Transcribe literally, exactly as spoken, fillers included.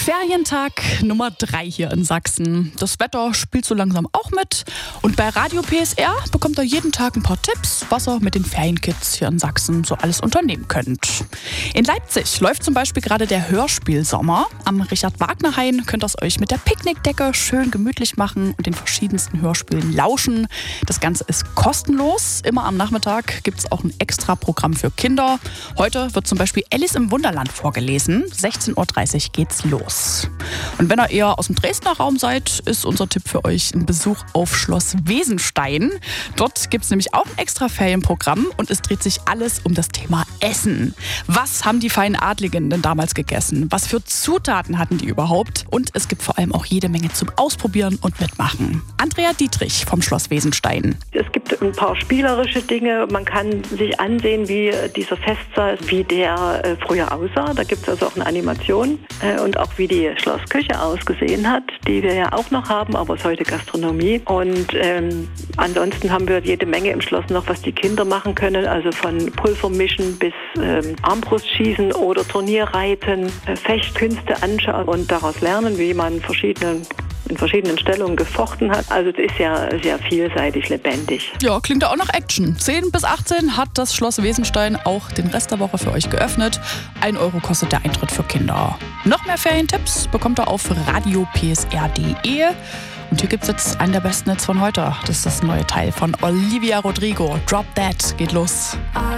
Ferientag Nummer drei hier in Sachsen. Das Wetter spielt so langsam auch mit. Und bei Radio P S R bekommt ihr jeden Tag ein paar Tipps, was ihr mit den Ferienkids hier in Sachsen so alles unternehmen könnt. In Leipzig läuft zum Beispiel gerade der Hörspielsommer. Am Richard-Wagner-Hain könnt ihr es euch mit der Picknickdecke schön gemütlich machen und den verschiedensten Hörspielen lauschen. Das Ganze ist kostenlos. Immer am Nachmittag gibt es auch ein extra Programm für Kinder. Heute wird zum Beispiel Alice im Wunderland vorgelesen. sechzehn Uhr dreißig geht's los. Und wenn ihr eher aus dem Dresdner Raum seid, ist unser Tipp für euch ein Besuch auf Schloss Wesenstein. Dort gibt es nämlich auch ein extra Ferienprogramm und es dreht sich alles um das Thema Essen. Was haben die feinen Adligen denn damals gegessen? Was für Zutaten hatten die überhaupt? Und es gibt vor allem auch jede Menge zum Ausprobieren und Mitmachen. Andrea Dietrich vom Schloss Wesenstein. Es gibt ein paar spielerische Dinge. Man kann sich ansehen, wie dieser Festsaal, wie der äh, früher aussah. Da gibt es also auch eine Animation äh, und auch wie die Schlossküche ausgesehen hat, die wir ja auch noch haben, aber es ist heute Gastronomie. Und ähm, ansonsten haben wir jede Menge im Schloss noch, was die Kinder machen können, also von Pulvermischen bis ähm, Armbrustschießen oder Turnierreiten, äh, Fechtkünste anschauen und daraus lernen, wie man verschiedene in verschiedenen Stellungen gefochten hat. Also es ist ja sehr vielseitig, lebendig. Ja, klingt ja auch nach Action. zehn bis achtzehn hat das Schloss Wesenstein auch den Rest der Woche für euch geöffnet. Ein Euro kostet der Eintritt für Kinder. Noch mehr Ferientipps bekommt ihr auf radio p s r punkt d e. Und hier gibt es jetzt einen der besten Hits von heute. Das ist das neue Teil von Olivia Rodrigo. Drop That geht los.